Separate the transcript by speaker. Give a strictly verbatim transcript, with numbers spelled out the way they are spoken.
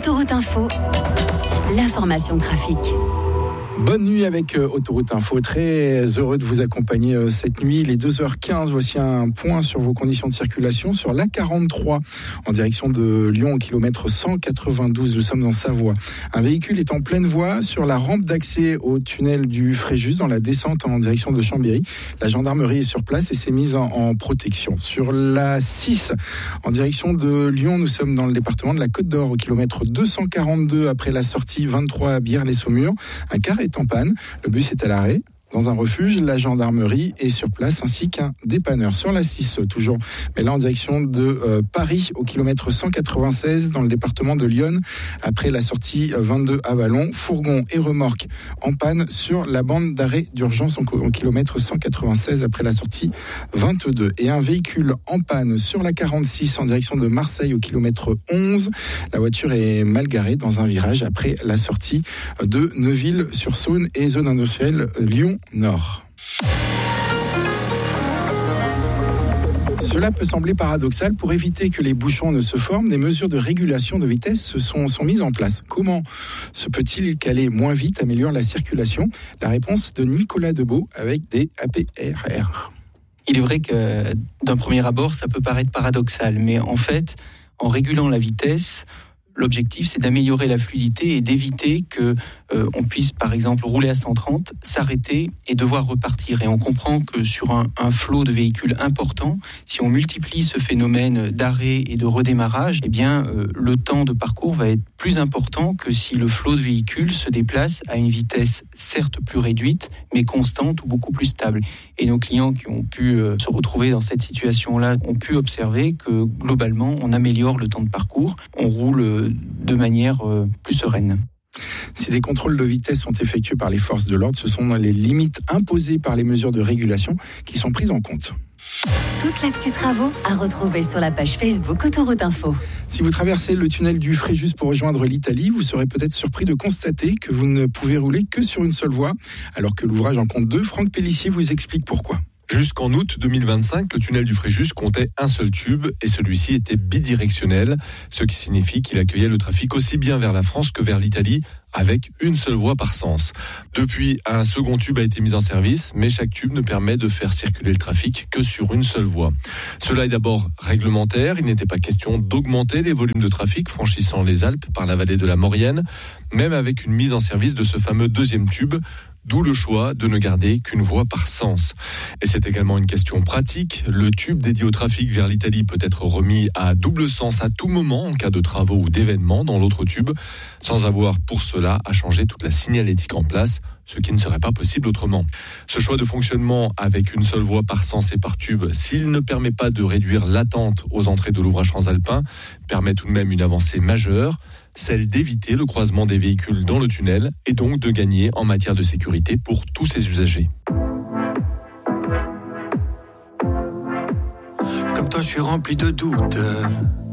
Speaker 1: Autoroute Info, l'information trafic.
Speaker 2: Bonne nuit avec euh, Autoroute Info, très heureux de vous accompagner euh, cette nuit. Il est deux heures quinze, voici un point sur vos conditions de circulation sur l'A quarante-trois en direction de Lyon au kilomètre cent quatre-vingt-douze, nous sommes en Savoie. Un véhicule est en pleine voie sur la rampe d'accès au tunnel du Fréjus dans la descente en direction de Chambéry. La gendarmerie est sur place et s'est mise en, en protection. Sur la six en direction de Lyon, nous sommes dans le département de la Côte d'Or au kilomètre deux cent quarante-deux après la sortie vingt-trois à Bière-les-Saumures. Un car est en panne, le bus est à l'arrêt. Dans un refuge, la gendarmerie est sur place ainsi qu'un dépanneur. Sur la six, toujours, mais là en direction de euh, Paris, au kilomètre cent quatre-vingt-seize, dans le département de l'Yonne, après la sortie vingt-deux à Vallon, fourgon et remorque en panne sur la bande d'arrêt d'urgence au, au kilomètre cent quatre-vingt-seize, après la sortie vingt-deux. Et un véhicule en panne sur la quarante-six, en direction de Marseille, au kilomètre onze. La voiture est mal garée dans un virage après la sortie de Neuville-sur-Saône et zone industrielle Lyon Nord. Cela peut sembler paradoxal. Pour éviter que les bouchons ne se forment, des mesures de régulation de vitesse sont, sont mises en place. Comment se peut-il qu'aller moins vite améliore la circulation ? La réponse de Nicolas Debeau avec des A P R R.
Speaker 3: Il est vrai que d'un premier abord, ça peut paraître paradoxal, mais en fait, en régulant la vitesse, l'objectif, c'est d'améliorer la fluidité et d'éviter que euh, on puisse, par exemple, rouler à cent trente, s'arrêter et devoir repartir. Et on comprend que sur un, un flot de véhicules important, si on multiplie ce phénomène d'arrêt et de redémarrage, eh bien, euh, le temps de parcours va être plus important que si le flot de véhicules se déplace à une vitesse certes plus réduite, mais constante ou beaucoup plus stable. Et nos clients qui ont pu euh, se retrouver dans cette situation-là ont pu observer que globalement, on améliore le temps de parcours, on roule euh, de manière euh, plus sereine.
Speaker 2: Si des contrôles de vitesse sont effectués par les forces de l'ordre, ce sont les limites imposées par les mesures de régulation qui sont prises en compte.
Speaker 1: Toute l'actu travaux à retrouver sur la page Facebook Autoroute Info.
Speaker 2: Si vous traversez le tunnel du Fréjus pour rejoindre l'Italie, vous serez peut-être surpris de constater que vous ne pouvez rouler que sur une seule voie, alors que l'ouvrage en compte deux. Franck Pellissier vous explique pourquoi.
Speaker 4: Jusqu'en août deux mille vingt-cinq, le tunnel du Fréjus comptait un seul tube et celui-ci était bidirectionnel, ce qui signifie qu'il accueillait le trafic aussi bien vers la France que vers l'Italie, avec une seule voie par sens. Depuis, un second tube a été mis en service, mais chaque tube ne permet de faire circuler le trafic que sur une seule voie. Cela est d'abord réglementaire, il n'était pas question d'augmenter les volumes de trafic franchissant les Alpes par la vallée de la Maurienne, même avec une mise en service de ce fameux deuxième tube, d'où le choix de ne garder qu'une voie par sens. Et c'est également une question pratique. Le tube dédié au trafic vers l'Italie peut être remis à double sens à tout moment en cas de travaux ou d'événements dans l'autre tube, sans avoir pour cela à changer toute la signalétique en place, ce qui ne serait pas possible autrement. Ce choix de fonctionnement avec une seule voie par sens et par tube, s'il ne permet pas de réduire l'attente aux entrées de l'ouvrage transalpin, permet tout de même une avancée majeure, celle d'éviter le croisement des véhicules dans le tunnel et donc de gagner en matière de sécurité pour tous ses usagers.
Speaker 5: Comme toi, je suis rempli de doutes.